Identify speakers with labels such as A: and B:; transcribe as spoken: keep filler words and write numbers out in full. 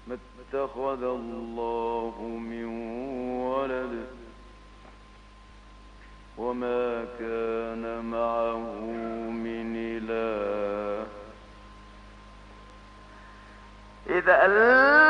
A: ما اتخذ الله من ولد وما كان معه من إله إذا